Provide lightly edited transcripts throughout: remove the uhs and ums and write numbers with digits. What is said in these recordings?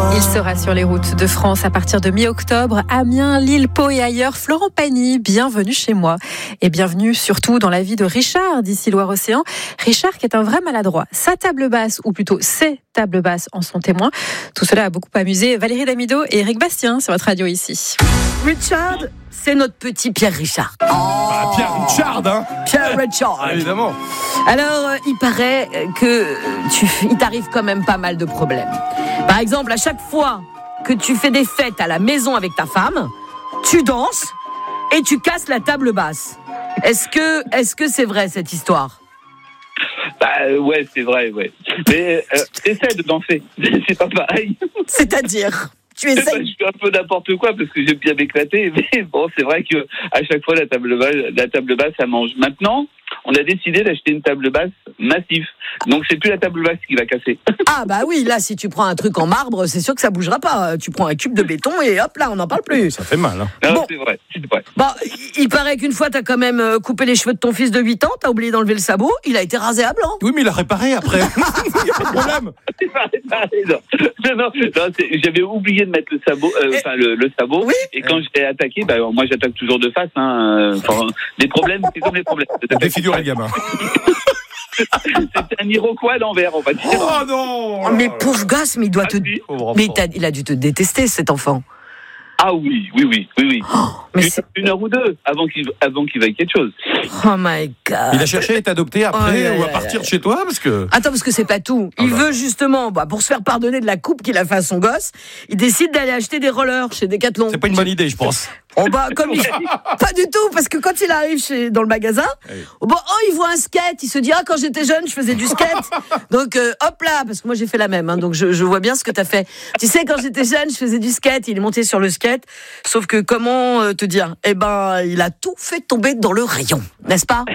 Il sera sur les routes de France à partir de mi-octobre. Amiens, Lille, Pau et ailleurs. Florent Pagny, bienvenue chez moi. Et bienvenue surtout dans la vie de Richard, d'ici Loire-Océan. Richard qui est un vrai maladroit. Sa table basse, ou plutôt ses tables basses en sont témoins. Tout cela a beaucoup amusé Valérie Damido et Eric Bastien sur votre radio ici. Richard, c'est notre petit Pierre Richard. Pierre Richard, hein. Pierre Richard. Évidemment. Alors, il paraît que il t'arrive quand même pas mal de problèmes. Par exemple, à chaque fois que tu fais des fêtes à la maison avec ta femme, tu danses et tu casses la table basse. Est-ce que c'est vrai cette histoire ? Ouais, c'est vrai, ouais. Mais essaie de danser, c'est pas pareil. C'est-à-dire ? Tu essaies. Je fais un peu n'importe quoi parce que j'aime bien m'éclater, mais bon, c'est vrai que à chaque fois la table basse, ça mange. Maintenant, on a décidé d'acheter une table basse massive. Donc c'est plus la table basse qui va casser. Ah bah oui, là si tu prends un truc en marbre, c'est sûr que ça bougera pas. Tu prends un cube de béton et hop là, on n'en parle plus. Ça fait mal, hein. Non, Bon. c'est vrai. Bon, il paraît qu'une fois t'as quand même coupé les cheveux de ton fils de 8 ans, t'as oublié d'enlever le sabot, il a été rasé à blanc. Oui, mais il a réparé après. Il n'y a pas de problème. Non, j'avais oublié de mettre le sabot, le sabot. Oui. Et quand j'étais attaqué, moi j'attaque toujours de face. Des problèmes, c'est comme les problèmes. Défigurer le gamin. C'est un Iroquois à l'envers, on va dire. Oh non. Oh, mais pauvre gosse, mais il doit il a dû te détester cet enfant. Ah oui. Oh, mais une heure ou deux avant qu'il veuille quelque chose. Oh my God. Il a cherché à être adopté après ou à partir de chez toi parce que. Attends, parce que c'est pas tout. Il veut justement, pour se faire pardonner de la coupe qu'il a fait à son gosse, il décide d'aller acheter des rollers chez Decathlon. C'est pas une bonne idée, je pense. Pas du tout, parce que quand il arrive dans le magasin, il voit un skate, il se dit quand j'étais jeune, je faisais du skate. Donc hop là, parce que moi j'ai fait la même, donc je vois bien ce que t'as fait. Tu sais, quand j'étais jeune, je faisais du skate, il est monté sur le skate, sauf que comment te dire, il a tout fait tomber dans le rayon, n'est-ce pas?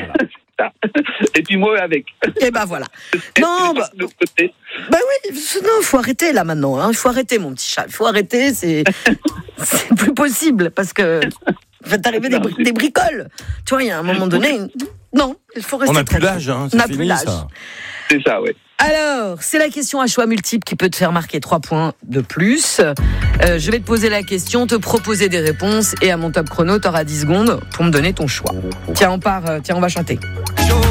Et puis moi avec. Et voilà. Non, oui, non, faut arrêter là maintenant. Il faut arrêter, mon petit chat. Il faut arrêter, c'est plus possible parce que va t'arriver des bricoles. Tu vois, il y a un moment donné. Non, il faut rester. On n'a plus l'âge, hein. On n'a plus l'âge. Ça. C'est ça, ouais. Alors, c'est la question à choix multiple qui peut te faire marquer 3 points de plus. Je vais te poser la question, te proposer des réponses et à mon top chrono, t'auras 10 secondes pour me donner ton choix. Tiens, on va chanter.